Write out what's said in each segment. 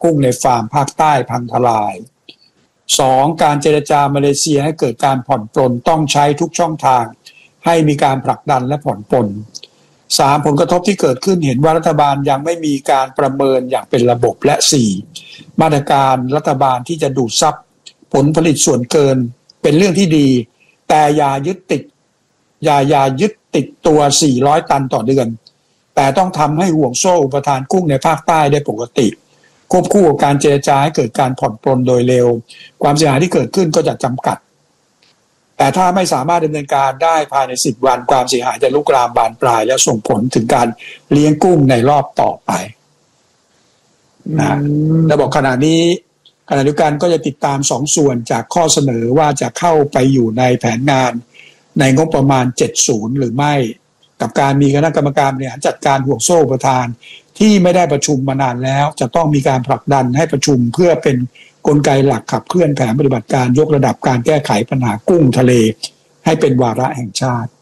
กุ้งในฟาร์มภาคใต้พังทลาย2การเจรจามาเลเซียให้เกิดการผ่อนปลนต้องใช้ทุกช่องทางให้มีการผลักดันและผ่อนปลน3ผลกระทบที่เกิดขึ้นเห็นว่ารัฐบาลยังไม่มีการประเมินอย่างเป็นระบบและ4มาตรการรัฐบาลที่จะดูดซับผลผลิตส่วนเกินเป็นเรื่องที่ดีแต่อย่ายึดติดตัว400ตันต่อเดือนแต่ต้องทำให้ห่วงโซ่อุปทานกุ้งในภาคใต้ได้ปกติควบคู่กับการเจรจาให้เกิดการผ่อนปลนโดยเร็วความเสียหายที่เกิดขึ้นก็จะจำกัดแต่ถ้าไม่สามารถดำเนินการได้ภายใน10 วันความเสียหายจะลุกลามบานปลายและส่งผลถึงการเลี้ยงกุ้งในรอบต่อไปนะและบอกขณะเดียวกันก็จะติดตาม2 ส่วนจากข้อเสนอว่าจะเข้าไปอยู่ในแผนงานในงบประมาณ70หรือไม่กับการมีคณะกรรมการบริหารจัดการห่วงโซ่อุปทานที่ไม่ได้ประชุมมานานแล้วจะต้องมีการผลักดันให้ประชุมเพื่อเป็นกลไกหลักขับเคลื่อนแผนปฏิบัติการยกระดับการแก้ไขปัญหากุ้งทะเลให้เป็นวาระแห่งชาติ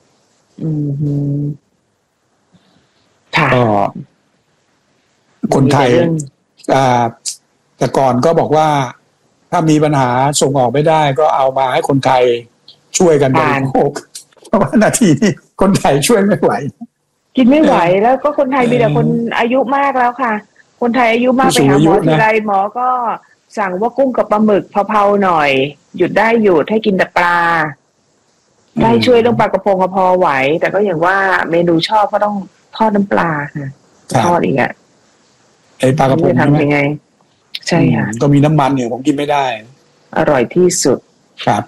ก็คนไทยแต่ก่อนก็บอกว่าถ้ามีปัญหาส่งออกไม่ได้ก็เอามาให้คนไทยช่วยกันบริโภคเพราะว่านาทีนี้คนไทยช่วยไม่ไหวกินไม่ไหวแล้วก็คนไทยมีแต่คนอายุมากแล้วค่ะคนไทยอายุมากไปหาหมอทีไรหมอก็สั่งว่ากุ้งกับปลาหมึกเผาๆหน่อยหยุดได้หยุดให้กินแต่ปลาได้ช่วยเรื่องปลากระพงก็พอไหวแต่ก็อย่างว่าเมนูชอบก็ต้องทอดน้ำปลาค่ะทอดอีกอะไอปลากระพงทำยังไงใช่ค่ะก็มีน้ำมันเนี่ยผมกินไม่ได้อร่อยที่สุดครับ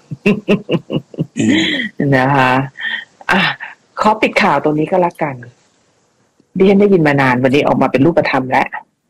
นะคะขอปิดข่าวตรงนี้ก็แล้วกันดิฉันได้ยินมานานวันนี้ออกมาเป็นรูปธรรมแล้ว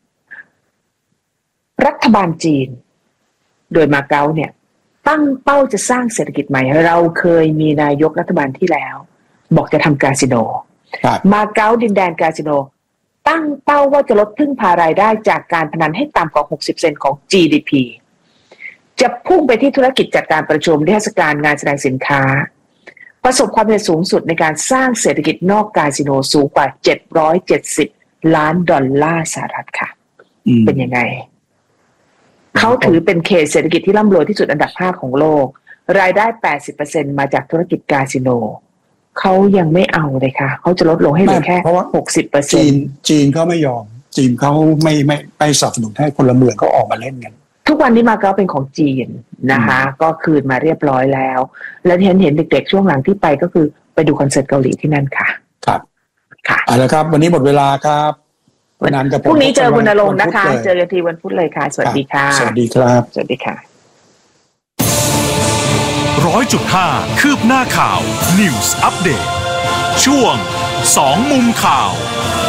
รัฐบาลจีนโดยมาเก๊าเนี่ยตั้งเป้าจะสร้างเศรษฐกิจใหม่เราเคยมีนายกรัฐบาลที่แล้วบอกจะทำคาสิโนมาเก๊าดินแดนคาสิโนตั้งเป้าว่าจะลดพึ่งพารายได้จากการพนันให้ต่ำกว่า 60% ของ GDP จะพุ่งไปที่ธุรกิจจัดการประชุมเทศกาลงานแสดงสินค้าประสบความสำเร็จสูงสุดในการสร้างเศรษฐกิจนอกคาสิโนสูงกว่า$770 ล้านสหรัฐค่ะเป็นยังไงเขาถือเป็นเขตเศรษฐกิจที่ร่ำรวยที่สุดอันดับ5ของโลกรายได้ 80% มาจากธุรกิจคาสิโนเขายังไม่เอาเลยค่ะเขาจะลดลงให้เหลือแค่ 60% จีนเขาไม่ยอมจีนเขาไม่สนับสนุนให้พลเมืองเขาออกมาเล่นกันทุกวันนี้มาเก๊าเป็นของจีนนะคะก็คืนมาเรียบร้อยแล้วและที่เห็นเด็กๆช่วงหลังที่ไปก็คือไปดูคอนเสิร์ตเกาหลีที่นั่นค่ะครับค่ะเอาละครับวันนี้หมดเวลาครับวันนั้นกับพรุ่งนี้เจอคุณณรงค์นะคะเจอกันทีวันพุธเลยค่ะสวัสดีค่ะสวัสดีครับสวัสดีค่ะ 100.5 คืบหน้าข่าว News Update ช่วง2 มุมข่าว